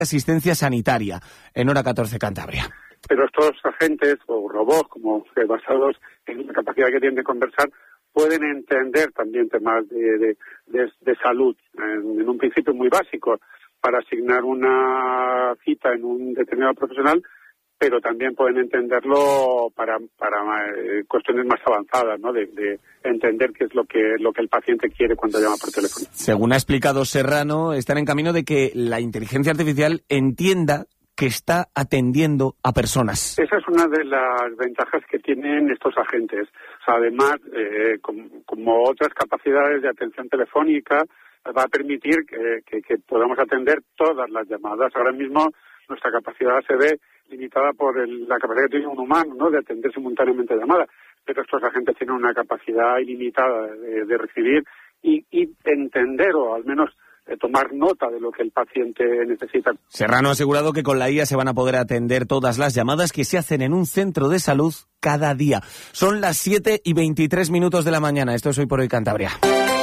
asistencia sanitaria en Hora 14 Cantabria. Pero estos agentes o robots, como basados en la capacidad que tienen de conversar, pueden entender también temas de salud, en un principio muy básico, para asignar una cita en un determinado profesional, pero también pueden entenderlo para cuestiones más avanzadas, ¿no? De entender qué es lo que el paciente quiere cuando llama por teléfono. Según ha explicado Serrano, están en camino de que la inteligencia artificial entienda que está atendiendo a personas. Esa es una de las ventajas que tienen estos agentes. O sea, además, como otras capacidades de atención telefónica, va a permitir que podamos atender todas las llamadas. Ahora mismo nuestra capacidad se ve limitada por la capacidad que tiene un humano, ¿no?, de atender simultáneamente llamadas, pero estos agentes tienen una capacidad ilimitada de recibir y entender, o al menos tomar nota de lo que el paciente necesita. Serrano ha asegurado que con la IA se van a poder atender todas las llamadas que se hacen en un centro de salud cada día. Son las 7:23 de la mañana. Esto es Hoy por Hoy Cantabria.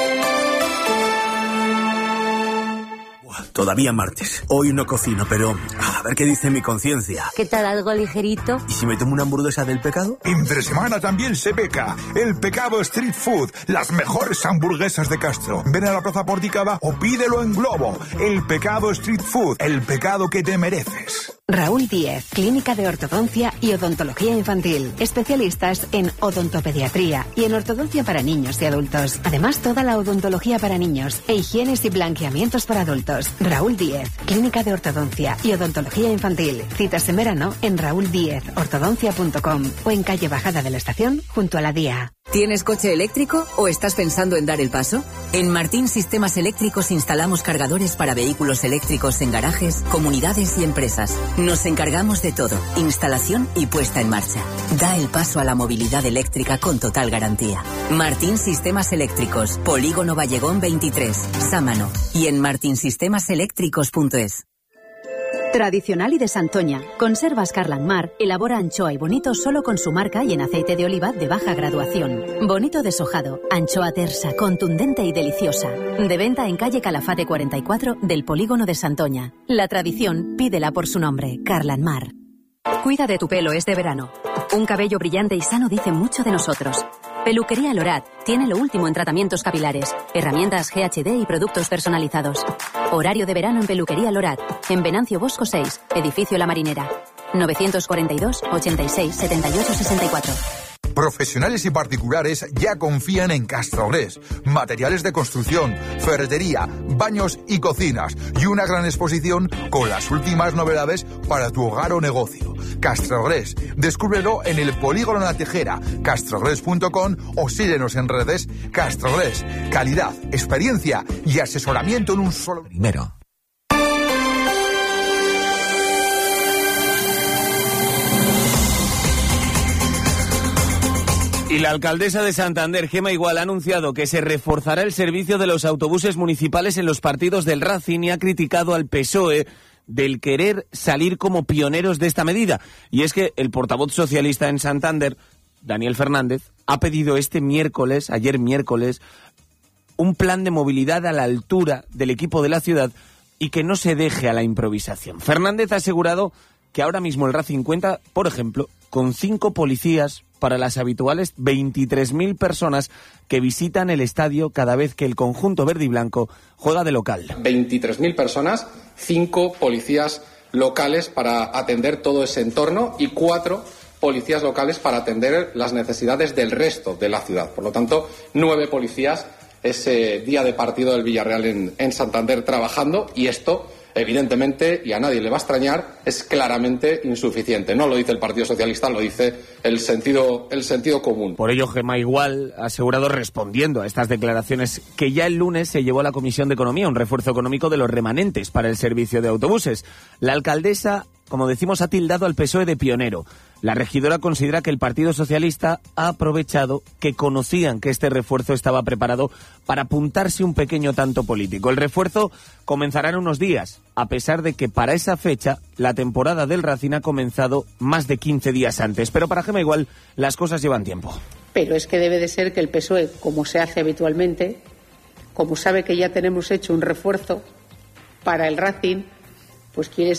Todavía martes. Hoy no cocino, pero a ver qué dice mi conciencia. ¿Qué tal, algo ligerito? ¿Y si me tomo una hamburguesa del pecado? Entre semana también se peca. El Pecado Street Food. Las mejores hamburguesas de Castro. Ven a la Plaza Porticada o pídelo en Globo. El Pecado Street Food. El pecado que te mereces. Raúl Díez, Clínica de Ortodoncia y Odontología Infantil. Especialistas en odontopediatría y en ortodoncia para niños y adultos. Además, toda la odontología para niños e higienes y blanqueamientos para adultos. Raúl Díez, Clínica de Ortodoncia y Odontología Infantil. Citas en verano en rauldiezortodoncia.com o en calle Bajada de la Estación, junto a la DIA. ¿Tienes coche eléctrico o estás pensando en dar el paso? En Martín Sistemas Eléctricos instalamos cargadores para vehículos eléctricos en garajes, comunidades y empresas. Nos encargamos de todo, instalación y puesta en marcha. Da el paso a la movilidad eléctrica con total garantía. Martín Sistemas Eléctricos, Polígono Vallegón 23, Sámano, y en martinsistemaseletricos.es. Tradicional y de Santoña, Conservas Carlanmar elabora anchoa y bonito solo con su marca y en aceite de oliva de baja graduación. Bonito deshojado, anchoa tersa, contundente y deliciosa. De venta en calle Calafate 44 del Polígono de Santoña. La tradición, pídela por su nombre, Carlanmar. Cuida de tu pelo este verano. Un cabello brillante y sano dice mucho de nosotros. Peluquería Lorat tiene lo último en tratamientos capilares, herramientas GHD y productos personalizados. Horario de verano en Peluquería Lorat, en Venancio Bosco 6, Edificio La Marinera. 942 86 78 64. Profesionales y particulares ya confían en Castrolés. Materiales de construcción, ferretería, baños y cocinas. Y una gran exposición con las últimas novedades para tu hogar o negocio. Castrolés. Descúbrelo en el Polígono La Tejera, castrolés.com o síguenos en redes. Castrolés. Calidad, experiencia y asesoramiento en un solo... Primero. Y la alcaldesa de Santander, Gemma Igual, ha anunciado que se reforzará el servicio de los autobuses municipales en los partidos del Racing y ha criticado al PSOE del querer salir como pioneros de esta medida. Y es que el portavoz socialista en Santander, Daniel Fernández, ha pedido ayer miércoles, un plan de movilidad a la altura del equipo de la ciudad y que no se deje a la improvisación. Fernández ha asegurado que ahora mismo el Racing cuenta, por ejemplo, con 5 policías para las habituales 23.000 personas que visitan el estadio cada vez que el conjunto verde y blanco juega de local. 23.000 personas, 5 policías locales para atender todo ese entorno y 4 policías locales para atender las necesidades del resto de la ciudad. Por lo tanto, 9 policías ese día de partido del Villarreal en Santander trabajando, y esto, evidentemente, y a nadie le va a extrañar, es claramente insuficiente. No lo dice el Partido Socialista, lo dice el sentido común. Por ello, Gemma Igual ha asegurado, respondiendo a estas declaraciones, que ya el lunes se llevó a la Comisión de Economía un refuerzo económico de los remanentes para el servicio de autobuses. La alcaldesa, como decimos, ha tildado al PSOE de pionero. La regidora considera que el Partido Socialista ha aprovechado que conocían que este refuerzo estaba preparado para apuntarse un pequeño tanto político. El refuerzo comenzará en unos días, a pesar de que para esa fecha la temporada del Racing ha comenzado más de 15 días antes. Pero para Gemma Igual las cosas llevan tiempo. Pero es que debe de ser que el PSOE, como se hace habitualmente, como sabe que ya tenemos hecho un refuerzo para el Racing, pues quiere